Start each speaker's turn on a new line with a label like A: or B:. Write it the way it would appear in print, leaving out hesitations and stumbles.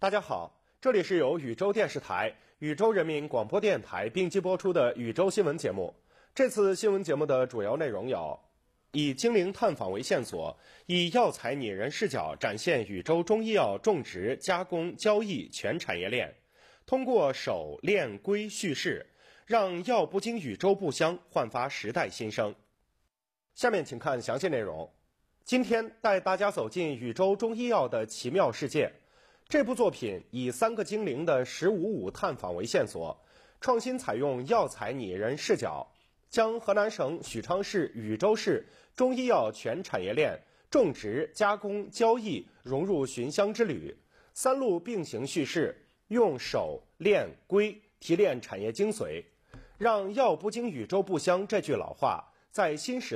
A: 大家好，这里是由宇宙电视台、宇宙人民广播电台并机播出的宇宙新闻节目。这次新闻节目的主要内容有：以精灵探访为线索，以药材拟人视角展现宇宙中医药种植、加工、交易全产业链，通过手、链、硅叙事，让药不经宇宙不香，焕发时代新生。下面请看详细内容。今天带大家走进宇宙中医药的奇妙世界。这部作品以3个精灵的15:5探访为线索，创新采用药材拟人视角，将河南省许昌市禹州市中医药全产业链种植、加工、交易融入寻香之旅，3路并行叙事，用手、链、硅提炼产业精髓，让药不经宇宙不香这句老话在新时